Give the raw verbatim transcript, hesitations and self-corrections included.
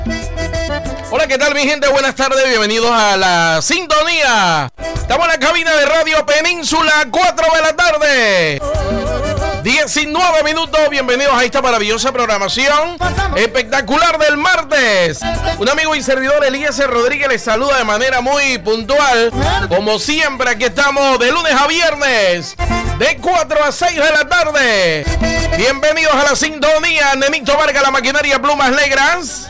Hola, ¿qué tal mi gente? Buenas tardes, bienvenidos a la sintonía. Estamos en la cabina de Radio Península, cuatro de la tarde. diecinueve minutos, bienvenidos a esta maravillosa programación espectacular del martes. Un amigo y servidor, Eliezer Rodríguez, les saluda de manera muy puntual. Como siempre, aquí estamos de lunes a viernes, de cuatro a seis de la tarde. Bienvenidos a la sintonía. Nenito Vargas, la maquinaria Plumas Negras.